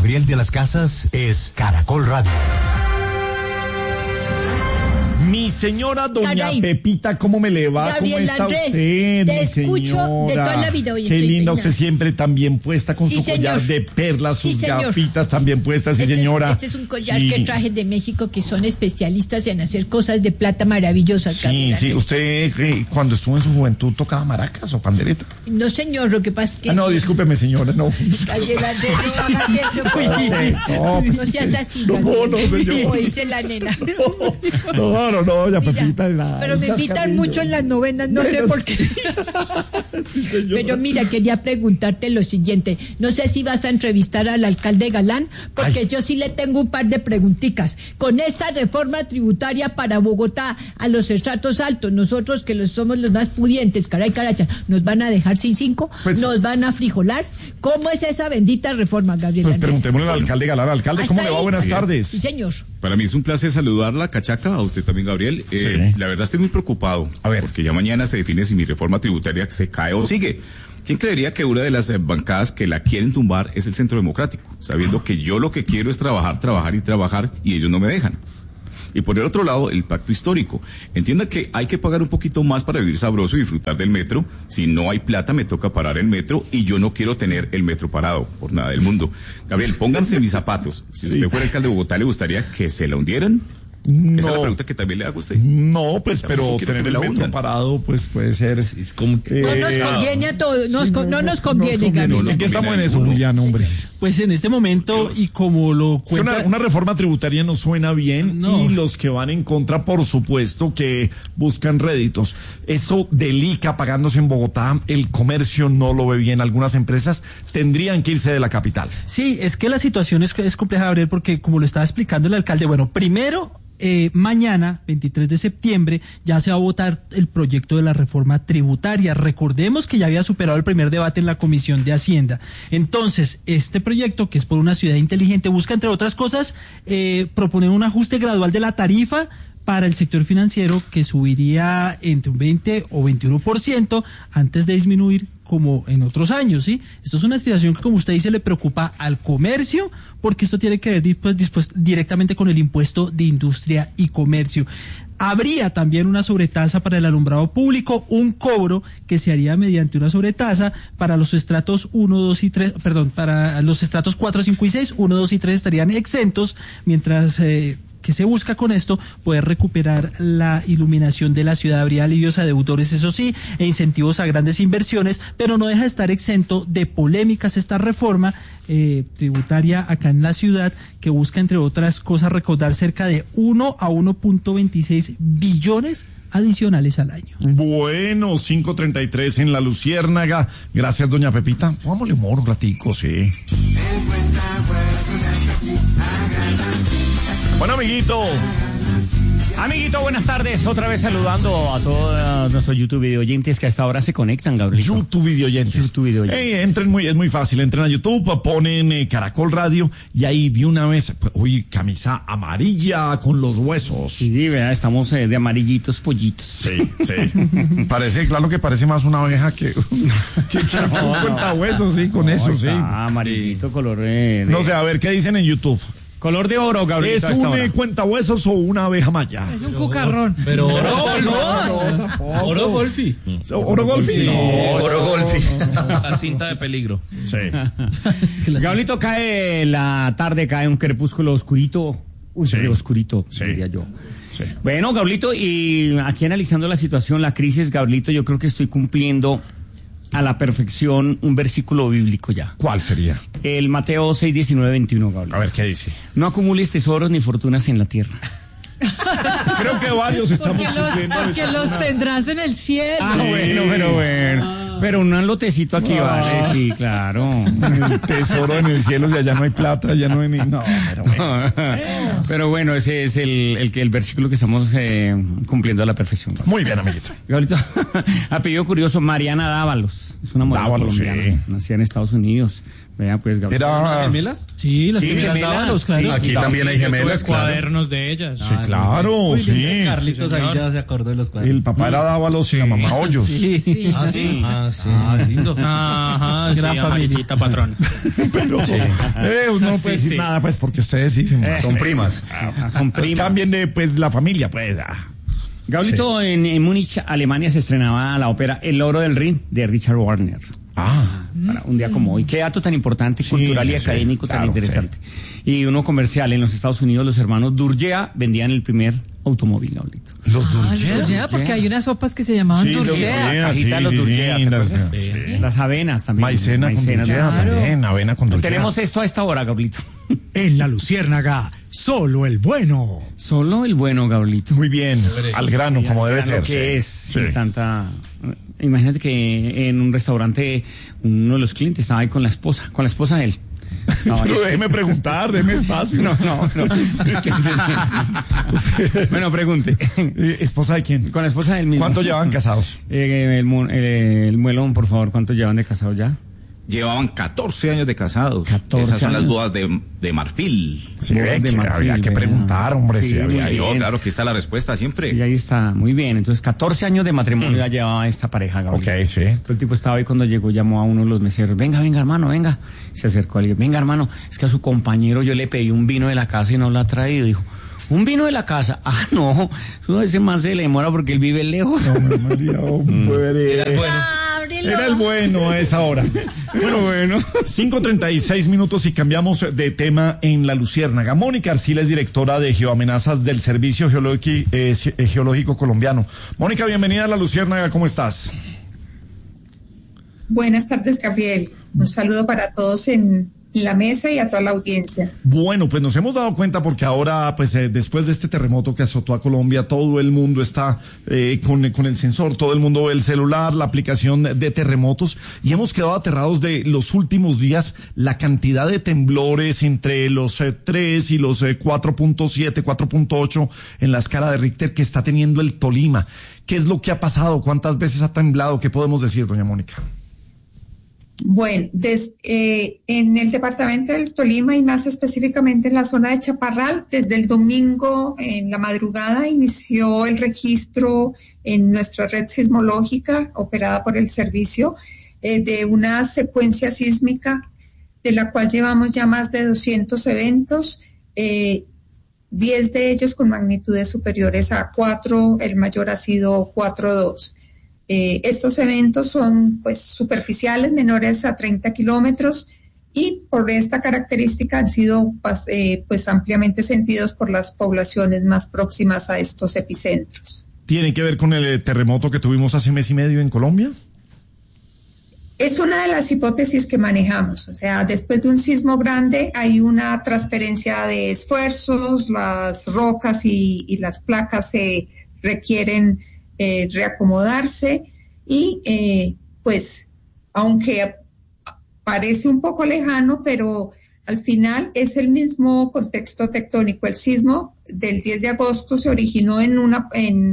Gabriel de las Casas es Caracol Radio. Mi señora doña Caray. Pepita, ¿cómo me le va? Gabriel ¿Cómo está Andrés, usted, te mi escucho señora? de toda la vida. Hoy Qué estoy linda, peinada. usted siempre tan bien puesta con Sí, su collar señor. de perlas, Sí, sus señor. gafitas también puestas, sí, señora. Este es un collar Sí. que traje de México, que son especialistas en hacer cosas de plata maravillosas. Sí, Gabriel sí, Andrés. usted cuando estuvo en su juventud tocaba maracas o pandereta. No, señor, lo que pasa es que... No, discúlpeme, señora, no. Gabriel Andrés, no hagas eso, por favor. No seas así, No, Gabriel. no, señor. Como dice la nena. No, doña Mira, Pepita. pero me invitan mucho en las novenas, no sé por qué. Sí, señor. Pero mira, quería preguntarte lo siguiente. No sé si vas a entrevistar al alcalde Galán, porque yo sí le tengo un par de preguntitas. Con esta reforma tributaria para Bogotá, a los estratos altos, nosotros que somos los más pudientes, caray, caracha, ¿nos van a dejar sin 5? Pues- ¿Nos van a frijolar? ¿Cómo es esa bendita reforma, Gabriel Pues Andrés? preguntémosle al alcalde Galán. Alcalde, ¿Hasta ¿cómo le va? ahí? Buenas Sí, tardes. Sí, señor. Para mí es un placer saludarla, Cachaca, a usted también, Gabriel. Sí. La verdad estoy muy preocupado, A ver. porque ya mañana se define si mi reforma tributaria se cae o sigue. ¿Quién creería que una de las bancadas que la quieren tumbar es el Centro Democrático? Sabiendo que yo lo que quiero es trabajar y ellos no me dejan. Y por el otro lado, el pacto histórico. Entienda que hay que pagar un poquito más para vivir sabroso y disfrutar del metro. Si no hay plata, me toca parar el metro y yo no quiero tener el metro parado por nada del mundo. Gabriel, pónganse mis zapatos. Si usted fuera alcalde de Bogotá, ¿le gustaría que se la hundieran? No. Esa es la pregunta que también le hago a usted. No, pues, Tampoco pero quiero tener que el me la metro hundan. parado, pues puede ser. Es como que... No nos conviene a todos, no nos conviene, ¿En Gabriel. qué estamos en eso, ninguno. Julián, hombre? Pues en este momento, y como lo Es que cuenta... una reforma tributaria no suena bien No. y los que van en contra, por supuesto, que buscan réditos. Eso del ICA pagándose en Bogotá, el comercio no lo ve bien. Algunas empresas tendrían que irse de la capital. Sí, es que la situación es compleja, Gabriel, porque como lo estaba explicando el alcalde, bueno, primero... mañana, 23 de septiembre, ya se va a votar el proyecto de la reforma tributaria. Recordemos que ya había superado el primer debate en la Comisión de Hacienda. Entonces, este proyecto, que es por una ciudad inteligente, busca, entre otras cosas, proponer un ajuste gradual de la tarifa para el sector financiero que subiría entre un 20 o 21% antes de disminuir como en otros años, ¿sí? Esto es una situación que, como usted dice, le preocupa al comercio, porque esto tiene que ver después directamente con el impuesto de industria y comercio. Habría también una sobretasa para el alumbrado público, un cobro que se haría mediante una sobretasa para los estratos 1, 2 y 3, para los estratos 4, 5 y 6, 1, 2 y 3 estarían exentos, mientras que se busca con esto poder recuperar la iluminación de la ciudad. Habría alivios a deudores, eso sí, e incentivos a grandes inversiones, pero no deja de estar exento de polémicas esta reforma tributaria acá en la ciudad, que busca, entre otras cosas, recaudar cerca de 1 a 1.26 billones adicionales al año. Bueno, 5:33 en La Luciérnaga. Gracias, doña Pepita. Póngamole humor un ratico, sí. Bueno, amiguito. Amiguito, buenas tardes. Otra vez saludando a todos nuestros YouTube video oyentes que a esta hora se conectan, Gabriel. YouTube videoyentes. YouTube videoyentes. Es muy fácil. Entren a YouTube, ponen Caracol Radio y ahí de una vez, uy, camisa amarilla con los huesos. Sí, vea, estamos de amarillitos, pollitos. Sí. Parece, claro que parece más una oveja que un cuentahuesos, sí, con eso, sí. Amarillito, color No sé, a ver, ¿qué dicen en YouTube? color de oro, Gabriel. ¿Es un cuentahuesos o una abeja maya? Es un cucarrón. Pero Oro Golfi. ¿Oro Golfi? No. Oro Golfi. La cinta de peligro. Sí. es que Gabrielito, cae la tarde, cae un crepúsculo oscurito. Uy, Sí. oscurito, Sí. diría yo. Sí. Bueno, Gabrielito, y aquí analizando la situación, la crisis, Gabrielito, yo creo que estoy cumpliendo a la perfección un versículo bíblico ya. ¿Cuál sería? El Mateo 6, 19, 21, Gabrielito. A ver, ¿qué dice? No acumules tesoros ni fortunas en la tierra. Creo que varios estamos cumpliendo Porque eso. los tendrás en el cielo. Ah, bueno. Pero un lotecito aquí vale, sí, claro. El tesoro en el cielo, si allá no hay plata, allá no hay ni... No, pero bueno. Pero bueno, ese es el versículo que estamos cumpliendo a la perfección. Muy bien, amiguito. Gabrielito, apellido curioso, Mariana Dávalos. Es una modelo Dávalos, colombiana, sí. nacida en Estados Unidos. Vea, pues, Gabriel. Era... ¿Gemelas? Sí, las gemelas Dávalos, claro. Aquí también hay gemelas, claro. Cuadernos de ellas. Sí, claro, Muy sí. bien, Carlitos ahí ya se acordó de los cuadernos. El papá era Dávalos y la mamá Hoyos. Sí. Ah, sí. Lindo. Ajá, Gran sí, familia. Amarillita patrona. Pero uno no puede decir nada, pues, porque ustedes sí Son primas. Son pues, primas. cambien de, pues, la familia, pues. Gablito, en Múnich, Alemania, se estrenaba la ópera El Loro del Rin de Richard Wagner. Para un día como hoy. Qué dato tan importante, cultural y académico, tan interesante. Y uno comercial. En los Estados Unidos, los hermanos Durgea vendían el primer automóvil, Gablito. ¿Los Durgea? Durgea, porque hay unas sopas que se llamaban Durgea. Cajita de los Durgea, ¿te acuerdas? Las avenas también. Maicena con Durgea, claro. también, avena con Durgea. Tenemos esto a esta hora, Gablito. En la Luciérnaga, solo el bueno. Solo el bueno, Gablito. Muy bien, al grano, como debe ser. Que es Sí. sin tanta... Imagínate que en un restaurante uno de los clientes estaba ahí con la esposa de él. Pero déjeme preguntar, déjeme espacio. No. Bueno, pregunte. ¿Esposa de quién? Con la esposa del mismo. ¿Cuánto llevan casados? El muelón, por favor, ¿cuántos llevan de casados ya? Llevaban 14 años de casados. 14 Esas son las años. bodas de marfil. Sí, Bodas de marfil, había que vea. preguntar, hombre. Sí, Sí, había. muy Sí, bien. claro, aquí está la respuesta siempre. Sí, ahí está, muy bien. Entonces, 14 años de matrimonio ya llevaba esta pareja, Gabriel. Ok, sí. Entonces, el tipo estaba ahí cuando llegó, llamó a uno de los meseros. Venga, hermano, venga. Se acercó a alguien. Venga, hermano, es que a su compañero yo le pedí un vino de la casa y no lo ha traído. Dijo, ¿un vino de la casa? Ah, no, eso a ese más se le demora porque él vive lejos. María, hombre. Era el bueno a esa hora. Bueno. 5:36 minutos y cambiamos de tema en La Luciérnaga. Mónica Arcila es directora de Geoamenazas del Servicio Geológico Colombiano. Mónica, bienvenida a La Luciérnaga, ¿cómo estás? Buenas tardes, Gabriel. Un saludo para todos en la mesa y a toda la audiencia. Bueno, pues nos hemos dado cuenta porque ahora, pues después de este terremoto que azotó a Colombia, todo el mundo está con el sensor, todo el mundo ve el celular, la aplicación de terremotos, y hemos quedado aterrados de los últimos días, la cantidad de temblores entre los 3 y los 4.7, 4.8 en la escala de Richter que está teniendo el Tolima. ¿Qué es lo que ha pasado? ¿Cuántas veces ha temblado? ¿Qué podemos decir, doña Mónica? Bueno, en el departamento del Tolima y más específicamente en la zona de Chaparral, desde el domingo en la madrugada inició el registro en nuestra red sismológica operada por el servicio de una secuencia sísmica de la cual llevamos ya más de 200 eventos, 10 de ellos con magnitudes superiores a 4, el mayor ha sido 4.2. Estos eventos son pues superficiales, menores a 30 kilómetros, y por esta característica han sido pues ampliamente sentidos por las poblaciones más próximas a estos epicentros. ¿Tiene que ver con el terremoto que tuvimos hace mes y medio en Colombia? Es una de las hipótesis que manejamos. O sea, después de un sismo grande hay una transferencia de esfuerzos, las rocas y las placas se requieren reacomodarse y pues aunque parece un poco lejano, pero al final es el mismo contexto tectónico. El sismo del 10 de agosto se originó en una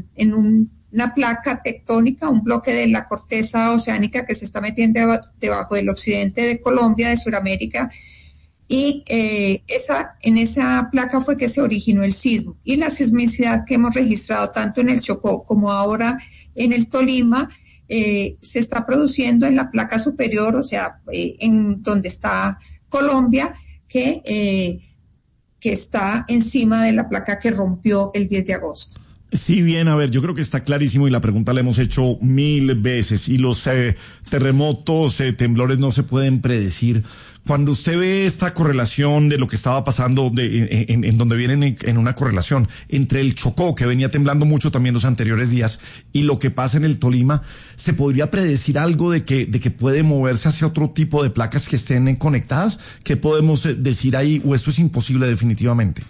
placa tectónica, un bloque de la corteza oceánica que se está metiendo debajo del occidente de Colombia, de Sudamérica, y en esa placa fue que se originó el sismo. Y la sismicidad que hemos registrado tanto en el Chocó como ahora en el Tolima se está produciendo en la placa superior, o sea, en donde está Colombia, que está encima de la placa que rompió el 10 de agosto. Sí, bien, a ver, yo creo que está clarísimo y la pregunta la hemos hecho 1000 veces, y los terremotos, temblores no se pueden predecir. Cuando usted ve esta correlación de lo que estaba pasando, en donde vienen en una correlación entre el Chocó, que venía temblando mucho también los anteriores días, y lo que pasa en el Tolima, ¿se podría predecir algo de que puede moverse hacia otro tipo de placas que estén conectadas? ¿Qué podemos decir ahí? ¿O esto es imposible definitivamente?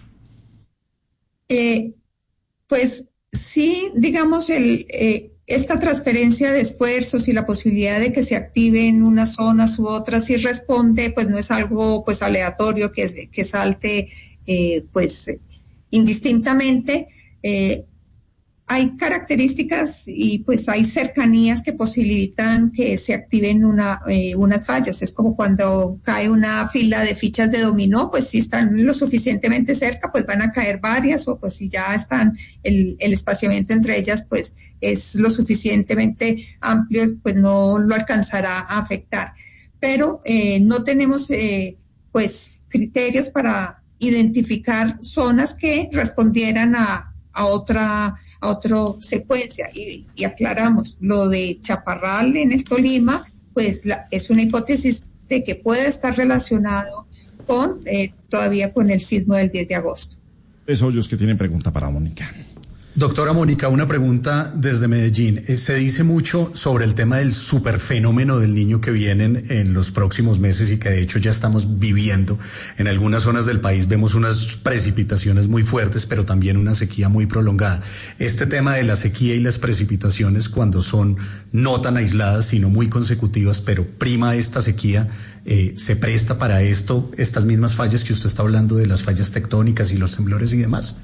Pues sí, digamos, esta transferencia de esfuerzos y la posibilidad de que se active en unas zonas u otras sí responde, pues no es algo pues aleatorio que salte pues indistintamente. hay características y pues hay cercanías que posibilitan que se activen unas fallas. Es como cuando cae una fila de fichas de dominó, pues si están lo suficientemente cerca, pues van a caer varias, o pues si ya están el espaciamiento entre ellas, pues es lo suficientemente amplio, pues no lo alcanzará a afectar. Pero no tenemos pues criterios para identificar zonas que respondieran a otra secuencia, y aclaramos, lo de Chaparral en el Tolima, pues es una hipótesis de que puede estar relacionado con todavía con el sismo del 10 de agosto. Hoyos, que tienen pregunta para Mónica. Doctora Mónica, una pregunta desde Medellín. Se dice mucho sobre el tema del superfenómeno del Niño que vienen en los próximos meses y que de hecho ya estamos viviendo. En algunas zonas del país vemos unas precipitaciones muy fuertes, pero también una sequía muy prolongada. Este tema de la sequía y las precipitaciones, cuando son no tan aisladas, sino muy consecutivas, pero prima esta sequía, ¿se presta para esto, estas mismas fallas que usted está hablando, de las fallas tectónicas y los temblores y demás?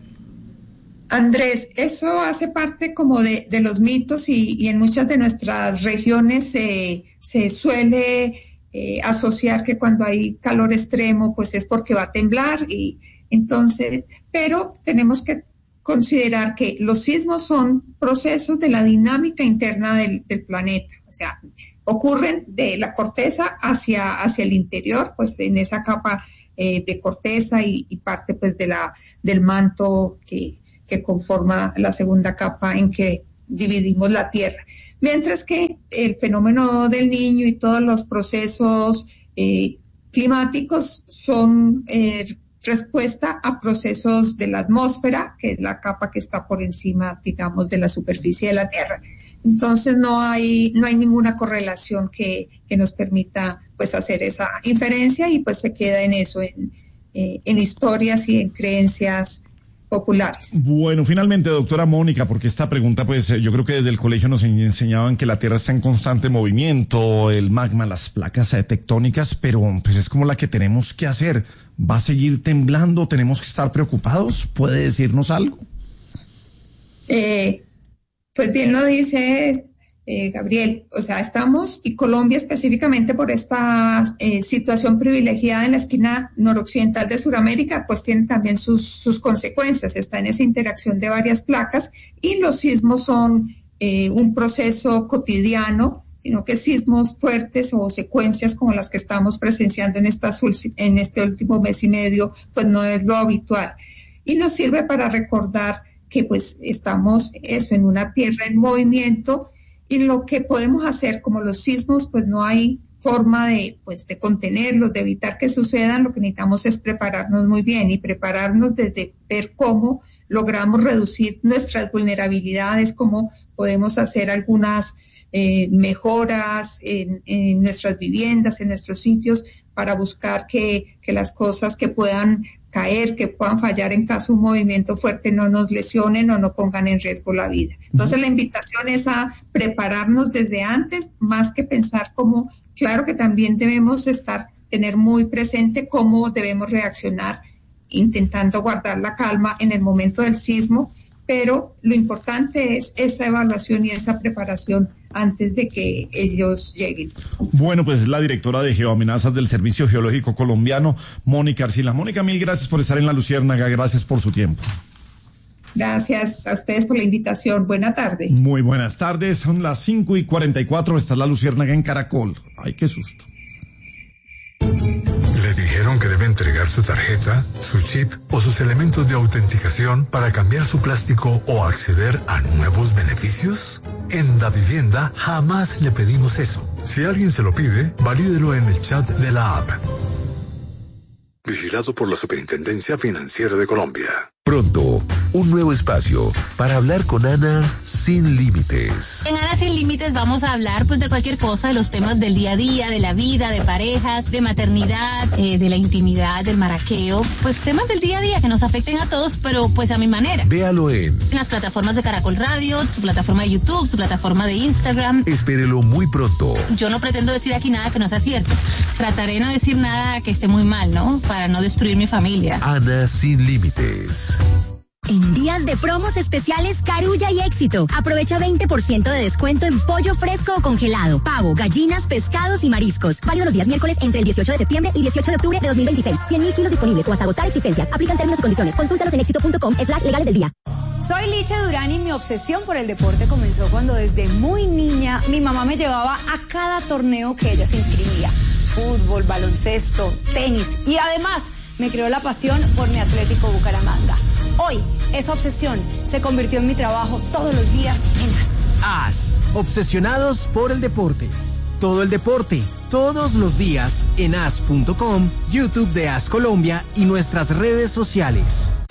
Andrés, eso hace parte como de los mitos, y en muchas de nuestras regiones se suele asociar que cuando hay calor extremo pues es porque va a temblar, y entonces, pero tenemos que considerar que los sismos son procesos de la dinámica interna del planeta, o sea, ocurren de la corteza hacia el interior, pues en esa capa de corteza y parte pues del manto que conforma la segunda capa en que dividimos la Tierra. Mientras que el fenómeno del Niño y todos los procesos climáticos son respuesta a procesos de la atmósfera, que es la capa que está por encima, digamos, de la superficie de la Tierra. Entonces no hay ninguna correlación que nos permita pues hacer esa inferencia, y pues se queda en eso, en historias y en creencias populares. Bueno, finalmente, doctora Mónica, porque esta pregunta, pues yo creo que desde el colegio nos enseñaban que la Tierra está en constante movimiento, el magma, las placas tectónicas, pero pues es como la que tenemos que hacer. ¿Va a seguir temblando? ¿Tenemos que estar preocupados? ¿Puede decirnos algo? Pues bien lo dice Gabriel, o sea, estamos, y Colombia específicamente por esta situación privilegiada en la esquina noroccidental de Sudamérica, pues tiene también sus consecuencias, está en esa interacción de varias placas, y los sismos son un proceso cotidiano, sino que sismos fuertes o secuencias como las que estamos presenciando en este último mes y medio, pues no es lo habitual. Y nos sirve para recordar que pues estamos en una Tierra en movimiento, y lo que podemos hacer, como los sismos, pues no hay forma de contenerlos, de evitar que sucedan. Lo que necesitamos es prepararnos muy bien, y prepararnos desde ver cómo logramos reducir nuestras vulnerabilidades, cómo podemos hacer algunas mejoras en nuestras viviendas, en nuestros sitios, para buscar que las cosas que puedan caer, que puedan fallar en caso de un movimiento fuerte, no nos lesionen o no pongan en riesgo la vida. Entonces la invitación es a prepararnos desde antes, más que pensar como, claro que también debemos tener muy presente cómo debemos reaccionar, intentando guardar la calma en el momento del sismo, pero lo importante es esa evaluación y esa preparación antes de que ellos lleguen. Bueno, pues la directora de Geoamenazas del Servicio Geológico Colombiano, Mónica Arcila. Mónica, mil gracias por estar en La Luciérnaga, gracias por su tiempo. Gracias a ustedes por la invitación, buena tarde. Muy buenas tardes, son las 5:44, está La Luciérnaga en Caracol. Ay, qué susto. ¿Le dijeron que debe entregar su tarjeta, su chip o sus elementos de autenticación para cambiar su plástico o acceder a nuevos beneficios? En Davivienda jamás le pedimos eso. Si alguien se lo pide, valídelo en el chat de la app. Vigilado por la Superintendencia Financiera de Colombia. Pronto, un nuevo espacio para hablar con Ana sin límites. En Ana sin límites vamos a hablar pues de cualquier cosa, de los temas del día a día, de la vida, de parejas, de maternidad, de la intimidad, del maraqueo, pues temas del día a día que nos afecten a todos, pero pues a mi manera. Véalo en las plataformas de Caracol Radio, su plataforma de YouTube, su plataforma de Instagram. Espérelo muy pronto. Yo no pretendo decir aquí nada que no sea cierto. Trataré de no decir nada que esté muy mal, ¿no? Para no destruir mi familia. Ana sin límites. En días de promos especiales Carulla y Éxito. Aprovecha 20% de descuento en pollo fresco o congelado, pavo, gallinas, pescados y mariscos. Válido los días miércoles entre el 18 de septiembre y 18 de octubre de 2026. 100.000 kilos disponibles o hasta agotar existencias. Aplican términos y condiciones. Consúltalos en éxito.com/legales del día. Soy Licha Durán y mi obsesión por el deporte comenzó cuando desde muy niña mi mamá me llevaba a cada torneo que ella se inscribía. Fútbol, baloncesto, tenis y además me creó la pasión por mi Atlético Bucaramanga. Hoy, esa obsesión se convirtió en mi trabajo todos los días en AS. AS, obsesionados por el deporte. Todo el deporte, todos los días en as.com, YouTube de AS Colombia y nuestras redes sociales.